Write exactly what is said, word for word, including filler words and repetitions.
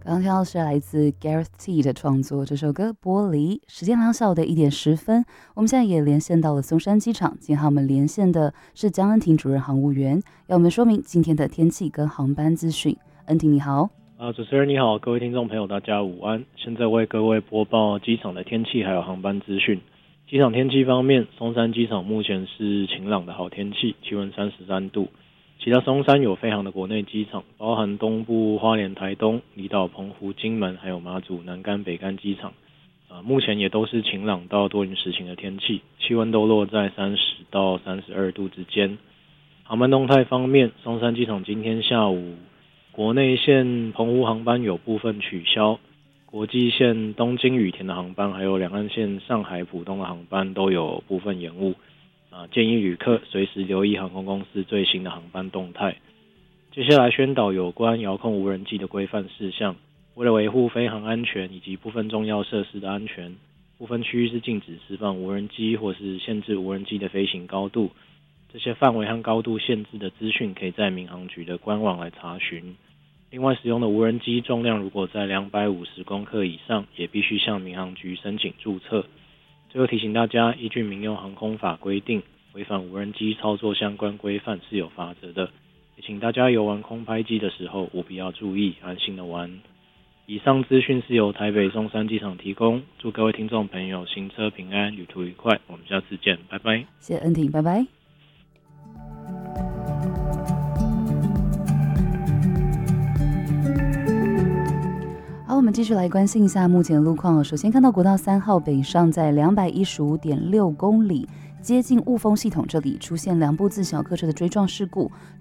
刚刚听到是来自 Gareth T 的创作，这首歌《玻璃》。时间来到下午的一点十分，我们现在也连线到了松山机场。今天和我们连线的是江恩婷主任航务员，要我们说明今天的天气跟航班资讯。恩婷你好。 啊，主持人你好，各位听众朋友大家午安。现在为各位播报机场的天气还有航班资讯。机场天气方面，松山机场目前是晴朗的好天气，气温三十三度。其他松山有飞航的国内机场，包含东部花莲、台东、离岛、澎湖、金门，还有马祖、南竿、北竿机场。呃，目前也都是晴朗到多云时晴的天气，气温都落在三十到三十二度之间。航班动态方面，松山机场今天下午国内线澎湖航班有部分取消，国际线东京羽田的航班，还有两岸线上海浦东的航班都有部分延误。啊，建议旅客随时留意航空公司最新的航班动态。接下来宣导有关遥控无人机的规范事项。为了维护飞航安全以及部分重要设施的安全，部分区域是禁止释放无人机或是限制无人机的飞行高度。这些范围和高度限制的资讯可以在民航局的官网来查询。另外，使用的无人机重量如果在两百五十公克以上，也必须向民航局申请注册。最后提醒大家，依据民用航空法规定，违反无人机操作相关规范是有罚则的。也请大家游玩空拍机的时候务必要注意，安心的玩。以上资讯是由台北松山机场提供，祝各位听众朋友行车平安，旅途愉快。我们下次见，拜拜。 谢谢恩婷，拜拜。好，我们继续来关心一下目前的路况。首先看到国道三号北上在两百一十五点六公里，接近雾峰系统这里出现两部自小客车的追撞事故。